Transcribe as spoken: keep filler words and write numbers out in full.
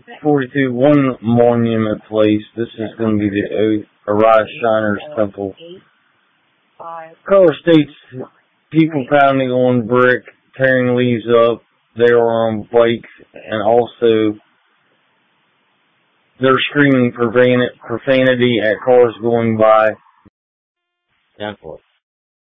forty-two, one Monument Place. This is going to be the Arise Shiners Temple. Color states people pounding on brick, tearing leaves up. They are on bikes, and also they're screaming profanity at cars going by. Temple.